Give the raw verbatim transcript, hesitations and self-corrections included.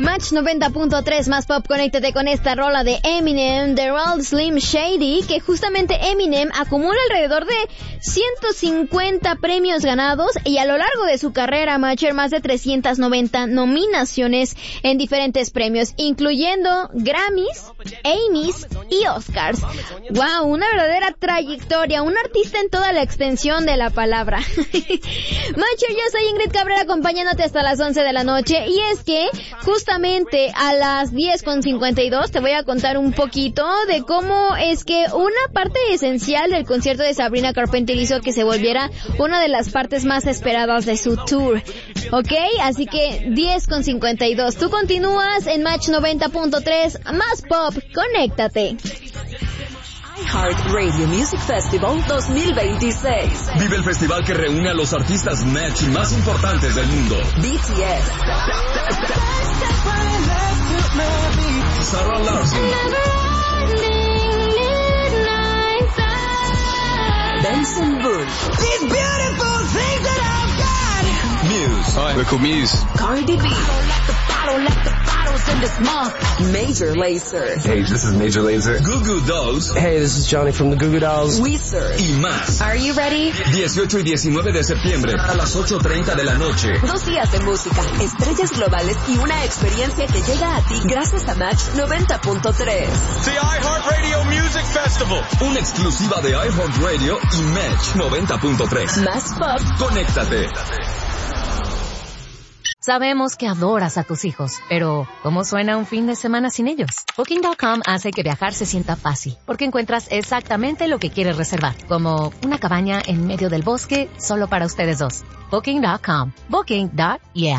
Match noventa punto tres más pop, conéctate con esta rola de Eminem, The Real Slim Shady, que justamente Eminem acumula alrededor de ciento cincuenta premios ganados y a lo largo de su carrera, Matcher, más de trescientas noventa nominaciones en diferentes premios, incluyendo Grammys, Emmys y Oscars. Wow, una verdadera trayectoria, un artista en toda la extensión de la palabra. Matcher, yo soy Ingrid Cabrera acompañándote hasta las once de la noche, y es que justamente a las diez con cincuenta y dos te voy a contar un poquito de cómo es que una parte esencial del concierto de Sabrina Carpenter hizo que se volviera una de las partes más esperadas de su tour. ¿Ok? Así que diez con cincuenta y dos. Tú continúas en Match noventa punto tres, más pop, conéctate. iHeart Radio Music Festival dos mil veintiséis. Vive el festival que reúne a los artistas Match más importantes del mundo. B T S, Sarah Larson, Benson Boone, Muse. Hi, we're called Muse. Cardi B, Major Lazer, Hey, this is Major Lazer. Goo Goo Dolls Hey, this is Johnny from the Goo Goo Dolls. Weezer. y más. Are you ready? dieciocho y diecinueve de septiembre a las ocho treinta de la noche. Dos días de música, estrellas globales y una experiencia que llega a ti gracias a Match noventa punto tres. The iHeartRadio Music Festival. Una exclusiva de iHeartRadio y Match noventa punto tres. Más pop, Conéctate. Sabemos que adoras a tus hijos, pero ¿cómo suena un fin de semana sin ellos? Booking punto com hace que viajar se sienta fácil, porque encuentras exactamente lo que quieres reservar, como una cabaña en medio del bosque solo para ustedes dos. Booking punto com. Booking. Yeah.